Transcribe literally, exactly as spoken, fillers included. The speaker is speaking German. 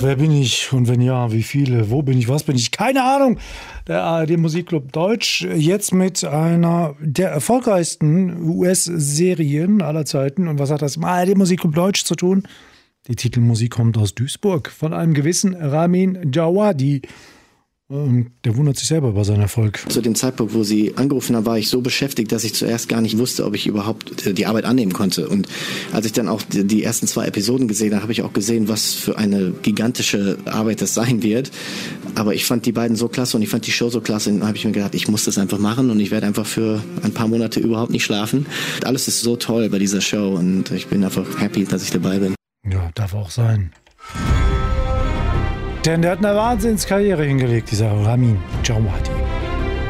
wer bin ich und wenn ja, wie viele? Wo bin ich? Was bin ich? Keine Ahnung. Der A R D Musikclub Deutsch jetzt mit einer der erfolgreichsten U S-Serien aller Zeiten. Und was hat das mit A R D Musikclub Deutsch zu tun? Die Titelmusik kommt aus Duisburg von einem gewissen Ramin Djawadi. Der wundert sich selber über seinen Erfolg. Zu dem Zeitpunkt, wo sie angerufen haben, war ich so beschäftigt, dass ich zuerst gar nicht wusste, ob ich überhaupt die Arbeit annehmen konnte. Und als ich dann auch die ersten zwei Episoden gesehen habe, habe ich auch gesehen, was für eine gigantische Arbeit das sein wird. Aber ich fand die beiden so klasse und ich fand die Show so klasse. Und dann habe ich mir gedacht, ich muss das einfach machen und ich werde einfach für ein paar Monate überhaupt nicht schlafen. Alles ist so toll bei dieser Show und ich bin einfach happy, dass ich dabei bin. Ja, darf auch sein. Denn der hat eine Wahnsinnskarriere hingelegt, dieser Ramin Djawadi.